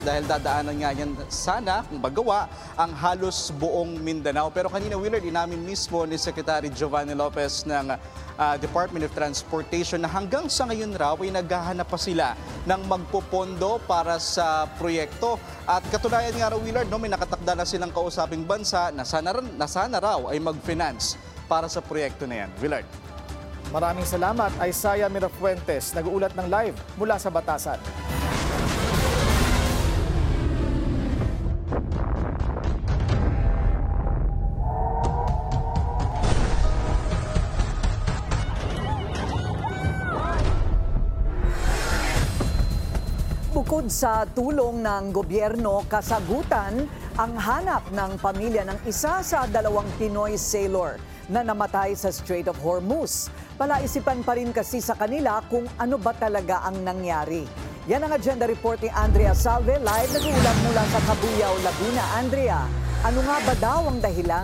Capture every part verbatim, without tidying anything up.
dahil dadaanan nga yan sana kung magawa ang halos buong Mindanao. Pero kanina, Willard, inamin mismo ni Secretary Giovanni Lopez ng uh, Department of Transportation na hanggang sa ngayon raw ay naghahanap pa sila ng magpopondo para sa proyekto. At katunayan nga raw, Willard, no, may nakatakda na silang kausaping bansa na sana, na sana raw ay mag-finance para sa proyekto na yan. Willard. Maraming salamat, Isaiah Mirafuentes, nag-uulat ng live mula sa Batasan. Bukod sa tulong ng gobyerno, kasagutan ang hanap ng pamilya ng isa sa dalawang Pinoy sailor na namatay sa Strait of Hormuz. Palaisipan pa rin kasi sa kanila kung ano ba talaga ang nangyari. Yan ang agenda report ni Andrea Salve, live nag-uulat mula sa Cabuyao, Laguna. Andrea, ano nga ba daw ang dahilan?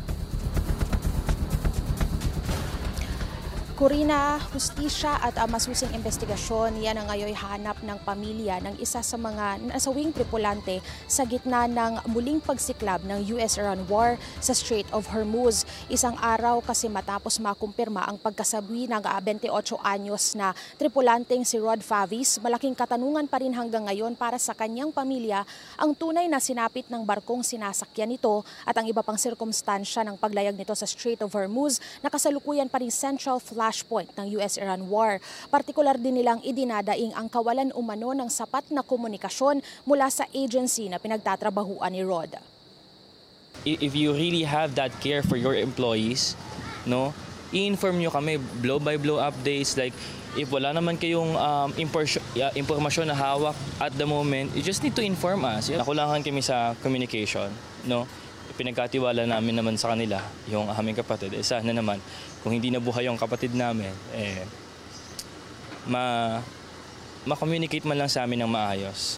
Corina, hustisya at uh, masusing investigasyon, yan ang ngayon hanap ng pamilya ng isa sa mga nasawing tripulante sa gitna ng muling pagsiklab ng U S-Iran war sa Strait of Hormuz. Isang araw kasi matapos makumpirma ang pagkasabi ng uh, twenty-eight anyos na tripulanteng si Rod Favis, malaking katanungan pa rin hanggang ngayon para sa kanyang pamilya ang tunay na sinapit ng barkong sinasakyan nito at ang iba pang sirkumstansya ng paglayag nito sa Strait of Hormuz na kasalukuyan pa rin central flashpoint ng U S-Iran war. Partikular din nilang idinadaing ang kawalan umano ng sapat na komunikasyon mula sa agency na pinagtatrabahuan ni Rod. If you really have that care for your employees, no, i-inform nyo kami blow by blow updates, like if wala naman kayong um, impormasyon na hawak at the moment, you just need to inform us. Nakulangan kami sa communication, no? Pinagkatiwala namin naman sa kanila yung aming kapatid. Eh, sana naman, kung hindi nabuhay yung kapatid namin, eh, ma, ma-communicate man lang sa amin ng maayos.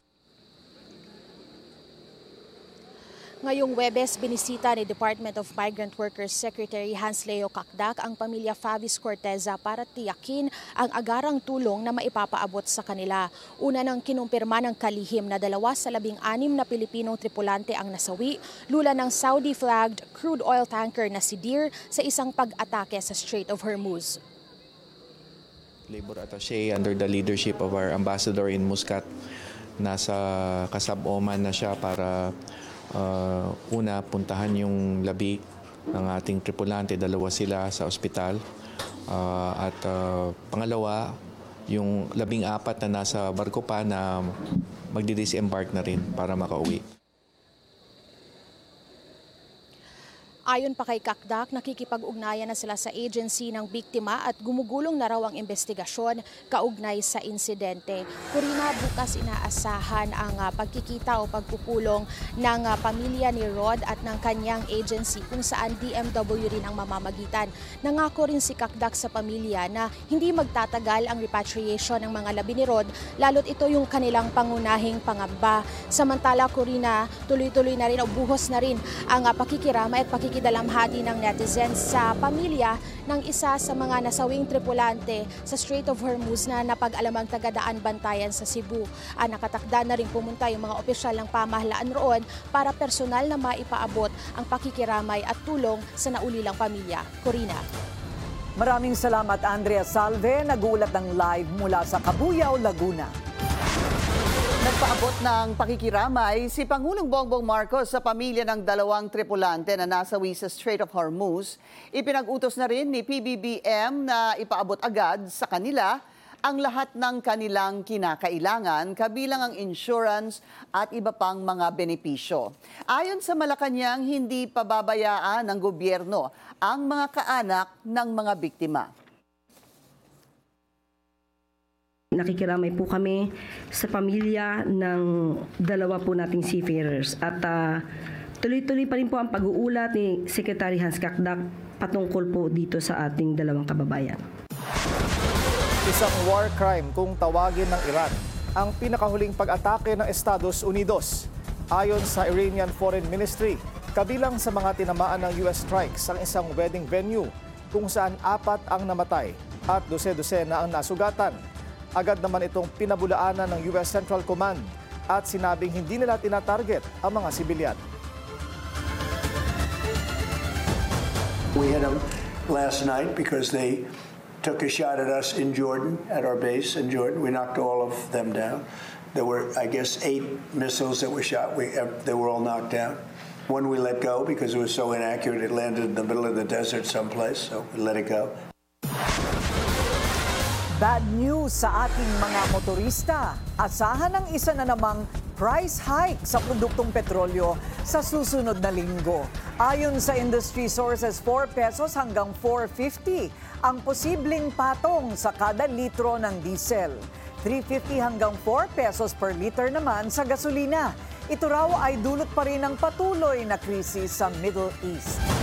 Ngayong Webes, binisita ni Department of Migrant Workers Secretary Hans Leo Cacdac ang pamilya Favis Corteza para tiyakin ang agarang tulong na maipapaabot sa kanila. Una nang kinumpirma ng kalihim na dalawa sa labing anim na Pilipinong tripulante ang nasawi, lula ng Saudi-flagged crude oil tanker na si Deer sa isang pag-atake sa Strait of Hormuz. Labor attaché under the leadership of our ambassador in Muscat. Nasa Kasab Oman na siya para Uh, una, puntahan yung labi ng ating tripulante, dalawa sila sa ospital. Uh, at uh, pangalawa, yung labing apat na nasa barko pa na magdi-disembark na rin para makauwi. Ayon pa kay Cacdac, nakikipag-ugnayan na sila sa agency ng biktima at gumugulong na raw ang investigasyon kaugnay sa insidente. Corina, bukas inaasahan ang uh, pagkikita o pagpupulong ng uh, pamilya ni Rod at ng kanyang agency kung saan D M W rin ang mamamagitan. Nangako rin si Cacdac sa pamilya na hindi magtatagal ang repatriation ng mga labi ni Rod, lalo't ito yung kanilang pangunahing pangamba. Samantala, Corina, tuloy-tuloy na rin o buhos na rin ang uh, pakikirama at pakikirama dalamhati ng netizens sa pamilya ng isa sa mga nasawing tripulante sa Strait of Hormuz na napag-alamang taga-daan bantayan sa Cebu. Ah, nakatakda na rin pumunta yung mga opisyal ng pamahalaan roon para personal na maipaabot ang pakikiramay at tulong sa naulilang pamilya. Corina. Maraming salamat, Andrea Salve, nag-uulat ng live mula sa Cabuyao, Laguna. Nagpaabot ng pakikiramay si Pangulong Bongbong Marcos sa pamilya ng dalawang tripulante na nasawi sa Strait of Hormuz. Ipinag-utos na rin ni P B B M na ipaabot agad sa kanila ang lahat ng kanilang kinakailangan, kabilang ang insurance at iba pang mga benepisyo. Ayon sa Malacanang, hindi pababayaan ng gobyerno ang mga kaanak ng mga biktima. Nakikiramay po kami sa pamilya ng dalawa po nating seafarers at uh, tuloy-tuloy pa rin po ang pag-uulat ni Secretary Hans Cacdac patungkol po dito sa ating dalawang kababayan. Isang war crime kung tawagin ng Iran ang pinakahuling pag-atake ng Estados Unidos. Ayon sa Iranian Foreign Ministry, kabilang sa mga tinamaan ng U S strikes ang isang wedding venue kung saan apat ang namatay at dose-dose na ang nasugatan. Agad naman itong pinabulaanan ng U S Central Command at sinabing hindi nila tinatarget ang mga sibilyan. We hit them last night because they took a shot at us in Jordan, at our base in Jordan. We knocked all of them down. There were, I guess, eight missiles that were shot. We, they were all knocked down. One we let go because it was so inaccurate. It landed in the middle of the desert someplace, so we let it go. Bad news sa ating mga motorista. Asahan ang isa na namang price hike sa produktong petrolyo sa susunod na linggo. Ayon sa industry sources, four pesos hanggang four fifty ang posibleng patong sa kada litro ng diesel. three fifty hanggang four pesos per liter naman sa gasolina. Ito raw ay dulot pa rin ng patuloy na krisis sa Middle East.